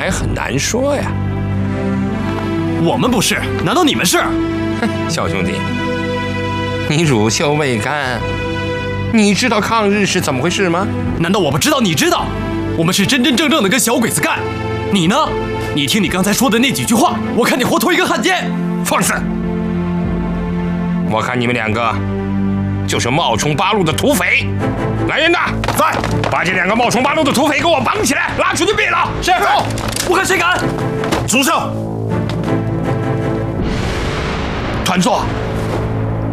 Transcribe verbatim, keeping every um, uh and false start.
还很难说呀。 我们不是，难道你们是？ 小兄弟，你乳臭未干，你知道抗日是怎么回事吗？ 难道我不知道？你知道？我们是真真正正的跟小鬼子干。你呢？你听你刚才说的那几句话，我看你活脱一个汉奸！ 放肆！我看你们两个就是冒充八路的土匪。来人呐，在把这两个冒充八路的土匪给我绑起来，拉出去毙了！ 是。走，我看谁敢！ 主上， 团座，